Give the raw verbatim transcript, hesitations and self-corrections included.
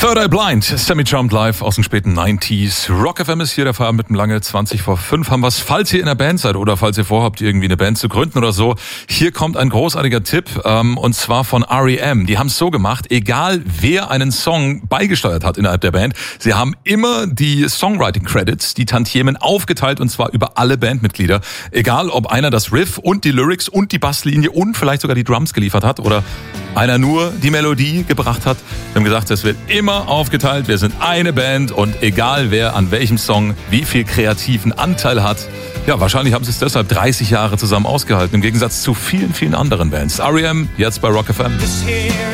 Third Eye Blind, Semi-Charmed live aus den späten neunziger. Rock F M ist hier der Feierabend mit dem Lange. zwanzig vor fünf haben wir's. Falls ihr in der Band seid oder falls ihr vorhabt, irgendwie eine Band zu gründen oder so, hier kommt ein großartiger Tipp, ähm, und zwar von R E M. Die haben es so gemacht, egal wer einen Song beigesteuert hat innerhalb der Band, sie haben immer die Songwriting-Credits, die Tantiemen aufgeteilt, und zwar über alle Bandmitglieder. Egal, ob einer das Riff und die Lyrics und die Basslinie und vielleicht sogar die Drums geliefert hat oder einer nur die Melodie gebracht hat. Wir haben gesagt, es wird immer aufgeteilt. Wir sind eine Band und egal wer an welchem Song wie viel kreativen Anteil hat, ja, wahrscheinlich haben sie es deshalb dreißig Jahre zusammen ausgehalten, im Gegensatz zu vielen, vielen anderen Bands. R E M, jetzt bei Rock F M.